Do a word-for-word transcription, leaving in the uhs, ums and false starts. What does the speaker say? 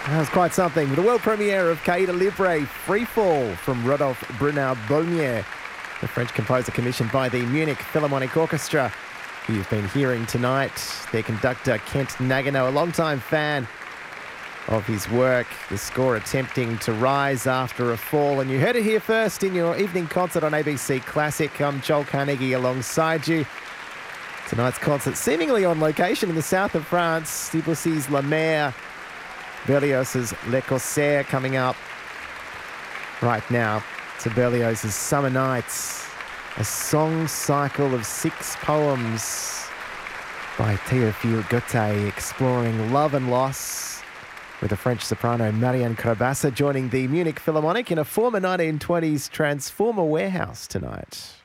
That was quite something. The world premiere of Caida Libre, Freefall from Rodolphe Brunel-Baugniet, the French composer commissioned by the Munich Philharmonic Orchestra, who you've been hearing tonight. Their conductor, Kent Nagano, a long-time fan of his work, the score attempting to rise after a fall. And you heard it here first in your evening concert on A B C Classic. I'm Joel Carnegie alongside you. Tonight's concert seemingly on location in the south of France. Debussy's La Mer, Berlioz's Le Corsaire coming up right now to Berlioz's Summer Nights, a song cycle of six poems by Théophile Gautier exploring love and loss, with the French soprano Marianne Crabassa joining the Munich Philharmonic in a former nineteen twenties Transformer warehouse tonight.